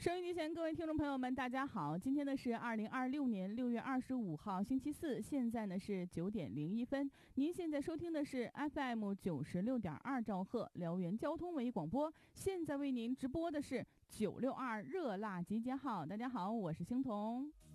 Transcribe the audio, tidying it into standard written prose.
收音机前各位听众朋友们大家好，今天呢是2026年6月25号星期四，现在呢是9点01分。您现在收听的是 FM 96.2兆赫辽源交通文艺广播，现在为您直播的是962热辣集结号。大家好，我是星彤。